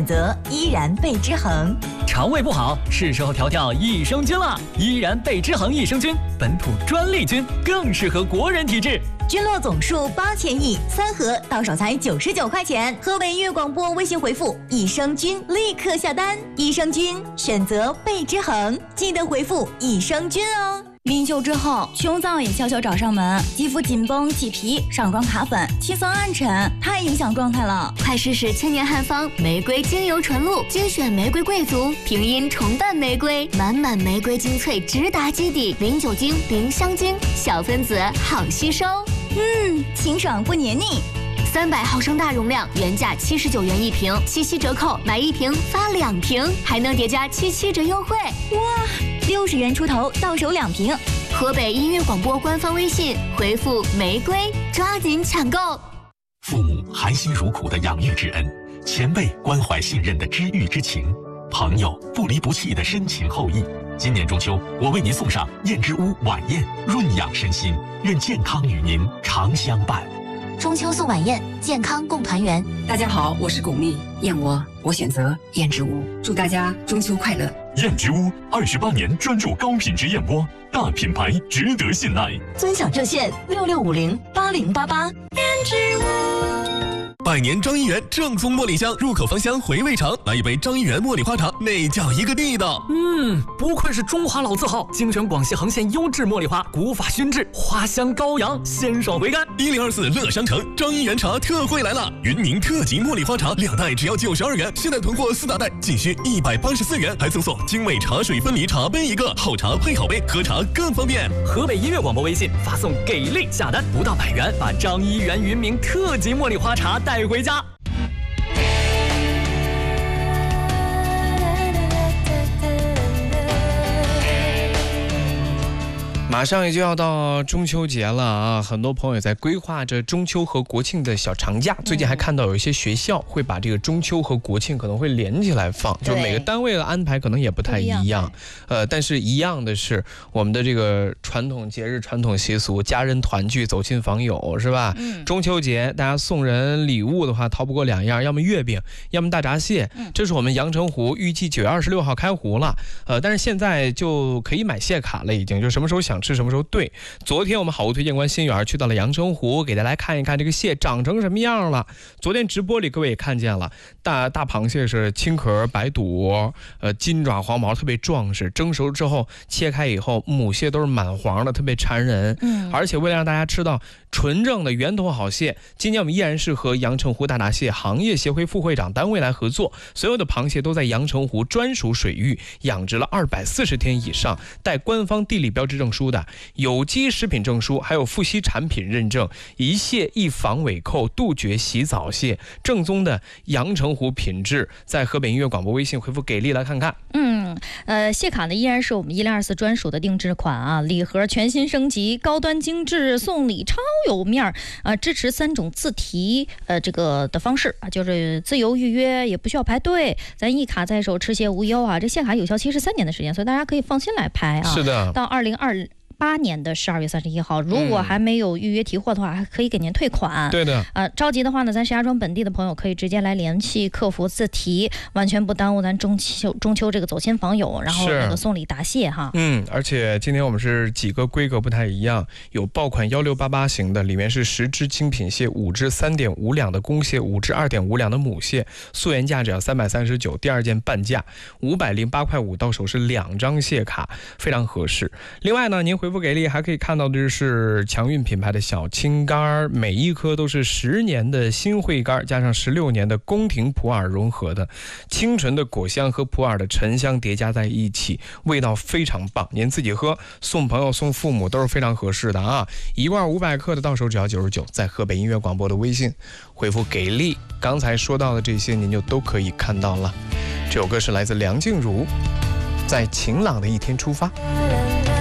择依然倍之恒。 肠胃不好，是时候调调益生菌了。依然倍之恒益生菌，本土专利菌，更适合国人体质。 菌落总数8000亿，3盒到手才99块钱。河北音乐广播微信回复益生菌立刻下单。益生菌选择倍之恒，记得回复益生菌哦。 临休之后，胸燥也悄悄找上门，肌肤紧绷、起皮、上妆卡粉、气色暗沉，太影响状态了。 快试试千年汉方玫瑰精油纯露，精选玫瑰贵族，平阴重瓣玫瑰，满满玫瑰精粹直达基底，零酒精、零香精，小分子好吸收。 清爽不黏腻。 300毫升大容量，原价79元一瓶，77折扣，买1瓶发2瓶，还能叠加77折优惠。 哇，60元出头到手2瓶。 河北音乐广播官方微信回复玫瑰，抓紧抢购。 父母含辛茹苦的养育之恩，前辈关怀信任的知遇之情，朋友不离不弃的深情厚谊。今年中秋，我为您送上燕之屋晚宴，润养身心，愿健康与您常相伴。 中秋送晚宴，健康共团圆。 大家好，我是巩俐，燕窝我选择燕之屋，祝大家中秋快乐。 燕之屋28年专注高品质燕窝，大品牌值得信赖。 尊享热线66508088。燕之屋。 百年张一元正宗茉莉香，入口芳香，回味长。来一杯张一元茉莉花茶，那叫一个地道。 不愧是中华老字号，精选广西恒县优质茉莉花，古法熏制，花香高扬，鲜爽回甘。 1024乐商城张一元茶特惠来了，云宁特级茉莉花茶2袋只要92元，现在囤货4大袋仅需184元，还赠送精美茶水分离茶杯1个，好茶配好杯，喝茶更方便。 河北音乐广播微信发送给力下单，不到100元，把张一元云茗特级茉莉花茶带回家。 马上也就要到中秋节了啊，很多朋友在规划着中秋和国庆的小长假。最近还看到有一些学校会把这个中秋和国庆可能会连起来放，就每个单位的安排可能也不太一样。但是一样的是我们的这个传统节日、传统习俗，家人团聚、走亲访友，是吧？中秋节大家送人礼物的话，逃不过2样，要么月饼，要么大闸蟹。这是我们阳澄湖预计9月26号开湖了，但是现在就可以买蟹卡了，已经就什么时候想吃什么时候对。昨天我们好物推荐官心远去到了阳澄湖，给大家看一看这个蟹长成什么样了。昨天直播里各位也看见了，大螃蟹是青壳白肚，金爪黄毛，特别壮实。蒸熟之后切开以后，母蟹都是满黄的，特别馋人。而且为了让大家吃到纯正的源头好蟹，今年我们依然是和阳澄湖大闸蟹行业协会副会长单位来合作，所有的螃蟹都在阳澄湖专属水域养殖了240天以上，带官方地理标志证书的，有机食品证书，还有富硒产品认证，一蟹一防伪扣，杜绝洗澡蟹，正宗的阳澄湖品质。在河北音乐广播微信回复给力来看看。 蟹卡呢依然是我们1024专属的定制款啊，礼盒全新升级，高端精致，送礼超有面儿啊，支持3种自提这个的方式啊，就是自由预约，也不需要排队，咱一卡在手，吃蟹无忧啊。这蟹卡有效期是3年的时间，所以大家可以放心来拍啊。 是的， 到2028年的12月31号，如果还没有预约提货的话，还可以给您退款。 对的， 着急的话呢，咱石家庄本地的朋友可以直接来联系客服自提，完全不耽误咱中秋这个走亲访友，然后那个送礼答谢哈。 而且今天我们是几个规格不太一样，有爆款1688型的，里面是10只精品蟹，5只3.5两的公蟹，5只2.5两的母蟹，溯源价只要339，第二件半价508.5块，到手是2张蟹卡，非常合适。另外呢，您回复给力还可以看到的是强运品牌的小青柑，每一颗都是10年的新惠柑加上16年的宫廷普洱融合的，清纯的果香和普洱的沉香叠加在一起，味道非常棒。您自己喝，送朋友送父母都是非常合适的啊！一罐500克的到手只要99，在河北音乐广播的微信回复给力，刚才说到的这些您就都可以看到了。这首歌是来自梁静茹，在晴朗的一天出发。